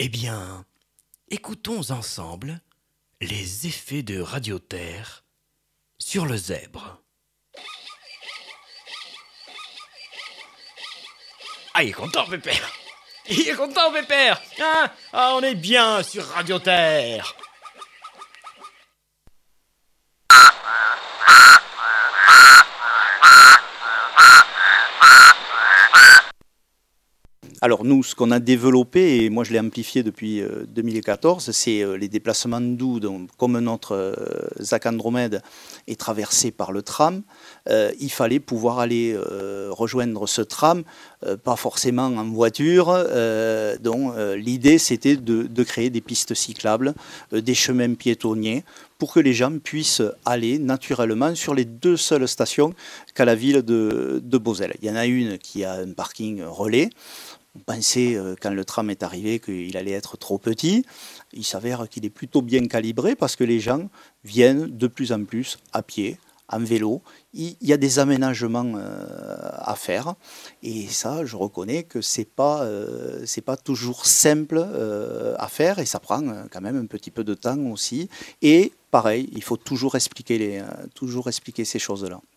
Eh bien, écoutons ensemble les effets de Radioterre sur le zèbre. Ah, il est content, Pépère. Il est content, Pépère. On est bien sur Radioterre. Alors nous, ce qu'on a développé, et moi je l'ai amplifié depuis 2014, c'est les déplacements doux. Donc, comme notre ZAC Andromède est traversé par le tram, il fallait pouvoir aller rejoindre ce tram, pas forcément en voiture. Donc l'idée c'était de créer des pistes cyclables, des chemins piétonniers, pour que les gens puissent aller naturellement sur les deux seules stations qu'a la ville de Beauzelle. Il y en a une qui a un parking relais. On pensait, quand le tram est arrivé, qu'il allait être trop petit. Il s'avère qu'il est plutôt bien calibré parce que les gens viennent de plus en plus à pied, en vélo. Il y a des aménagements à faire. Et ça, je reconnais que c'est pas toujours simple à faire et ça prend quand même un petit peu de temps aussi. Et pareil, il faut toujours expliquer ces choses-là.